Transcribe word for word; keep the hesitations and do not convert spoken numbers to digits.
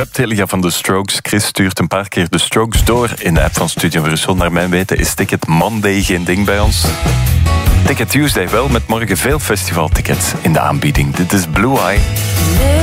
Telia van de Strokes. Chris stuurt een paar keer de Strokes door in de app van Studio Brussel. Naar mijn weten is Ticket Monday geen ding bij ons. Ticket Tuesday wel, met morgen veel festivaltickets in de aanbieding. Dit is Blue Eye.